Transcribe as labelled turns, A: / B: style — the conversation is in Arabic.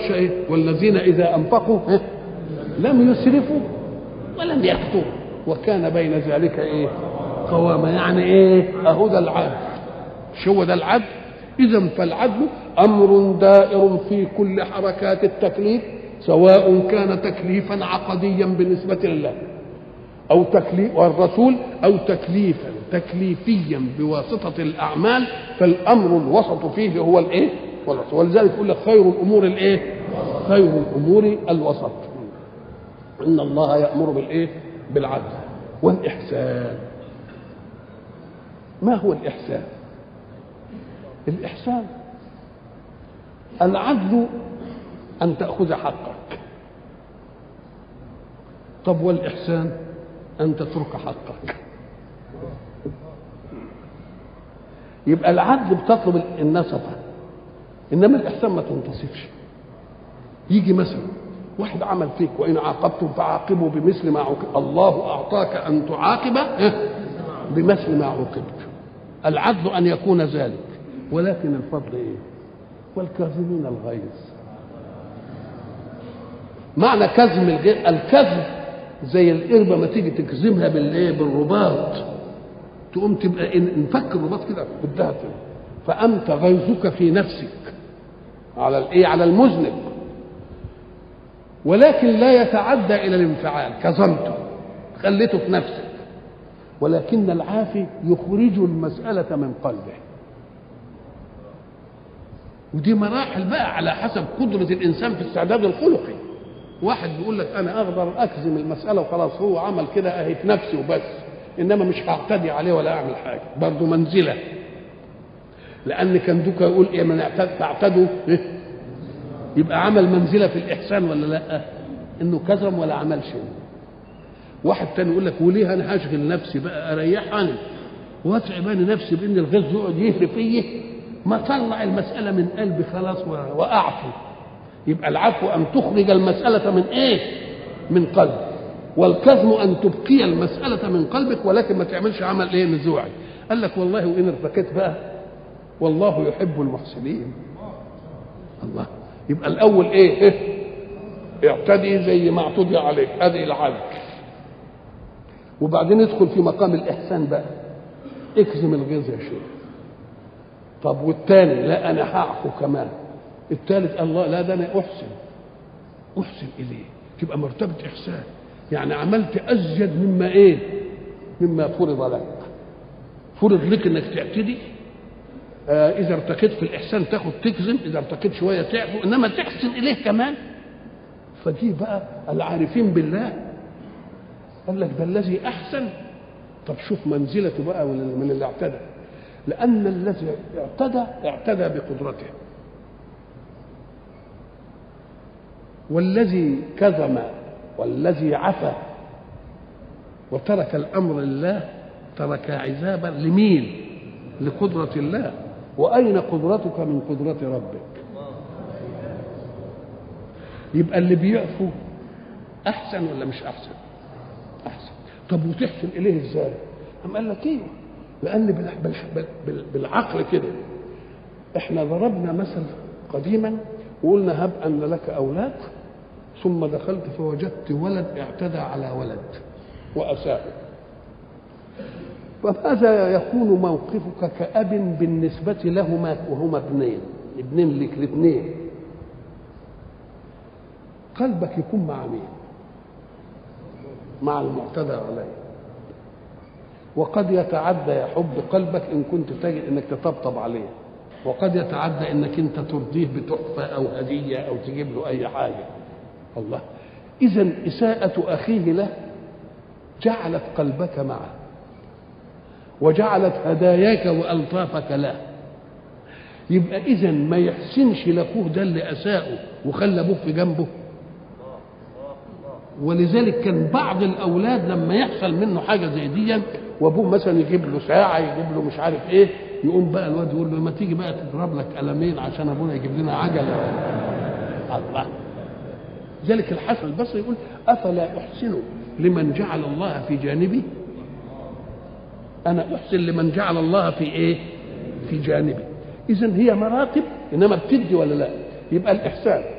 A: ماشيه ايه؟ والذين اذا انفقوا لم يسرفوا ولم يقتروا وكان بين ذلك ايه؟ قوامه. يعني ايه؟ اهو ده العدل. مش هو ده العدل؟ اذا فالعدل امر دائر في كل حركات التكليف، سواء كان تكليفا عقديا بالنسبه لله او تكليف والرسول او تكليفا تكليفيا بواسطه الاعمال، فالامر الوسط فيه هو الايه؟ ولذلك يقول لك خير الامور الايه؟ خير الامور الوسط. ان الله يأمر بالايه؟ بالعدل والاحسان. ما هو الاحسان؟ الإحسان العدل أن تأخذ حقك. طب والإحسان أن تترك حقك. يبقى العدل بتطلب النصفة، إنما الإحسان ما تنتصفش. يجي مثلا واحد عمل فيك وإن عاقبتم فعاقبوا بمثل ما عوقب، الله أعطاك أن تعاقب بمثل ما عوقبت. العدل أن يكون ذلك، ولكن الفضل ايه؟ والكاظمين الغيظ. معنى كظم الغيظ، الكظم زي القربة ما تيجي تكظمها بالايه؟ بالرباط، تقوم تبقى انفك الرباط كده بدها كده، فانت غيظك في نفسك على الايه؟ على المذنب، ولكن لا يتعدى الى الانفعال. كظمته خليته في نفسك، ولكن العافي يخرج المسألة من قلبه. ودي مراحل بقى على حسب قدرة الإنسان في استعداد الخلقي. واحد بيقول لك أنا أقدر أكزم المسألة وخلاص، هو عمل كده أهي في نفسي وبس، إنما مش هعتدي عليه ولا أعمل حاجة، برضه منزلة. لأن كان دوكا يقول إيه؟ من تعتدوا إيه؟ يبقى عمل منزلة في الإحسان ولا لأ؟ إنه كزم ولا عمل شيء. واحد تاني يقول لك وليه أنا هشغل نفسي بقى، أريحني وأتعب أنا نفسي بإن الغيظ يقعد يهري فيه، ما طلع المسألة من قلبي خلاص وأعفو. يبقى العفو أن تخرج المسألة من إيه؟ من قلب. والكظم أن تبقي المسألة من قلبك ولكن ما تعملش عمل إيه؟ نزوعي. قال لك والله وإن ارتكيت بقى والله يحب المحسنين. الله. يبقى الأول إيه؟ اعتدي زي ما اعتدي عليك، أدي العدل. وبعدين ادخل في مقام الإحسان بقى، اكظم الغيظ يا شيخ. طب والثاني؟ لا أنا هعفو كمان. الثالث الله لا ده أنا أحسن إليه، تبقى مرتبة إحسان. يعني عملت أزيد مما إيه؟ مما فرض لك. فرض لك إنك تعتدي، إذا ارتقيت في الإحسان تاخد تكظم، إذا ارتقيت شوية تعفو، إنما تحسن إليه كمان. فدي بقى العارفين بالله قال لك ده الذي أحسن. طب شوف منزلته بقى من اللي اعتدى، لأن الذي اعتدى بقدرته، والذي كظم والذي عفا وترك الأمر لله ترك عذابا لمين؟ لقدرة الله. وأين قدرتك من قدرة ربك؟ يبقى اللي بيعفو أحسن ولا مش أحسن؟ أحسن. طب وتحسن إليه إزاي؟ أم قال لك إيه؟ لأن بالعقل كده إحنا ضربنا مثل قديما وقلنا هب أن لك أولاد ثم دخلت فوجدت ولد اعتدى على ولد وأساء، فماذا يكون موقفك كأب بالنسبة لهما وهما ابنين لك الاثنين؟ قلبك يكون مع مين؟ مع المعتدى عليه. وقد يتعدى يا حب قلبك إن كنت تجد إنك تطبطب عليه، وقد يتعدى إنك أنت ترضيه بتحفة أو هدية أو تجيب له أي حاجة. الله. إذن إساءة أخيه له جعلت قلبك معه وجعلت هداياك وألطافك له. يبقى إذن ما يحسنش لأخوه ده اللي أساءه وخلى أبوه في جنبه. ولذلك كان بعض الأولاد لما يحصل منه حاجة زي دي وأبوه مثلا يجيب له ساعة، يجيب له مش عارف إيه، يقوم بقى الواد يقول له ما تيجي بقى تضرب لك قلمين عشان أبونا يجيب لنا عجلة. الله. ذلك الحسن البصري يقول أفلا أحسن لمن جعل الله في جانبي؟ أنا أحسن لمن جعل الله في إيه؟ في جانبي. إذن هي مراتب، إنما بتدي ولا لا؟ يبقى الإحسان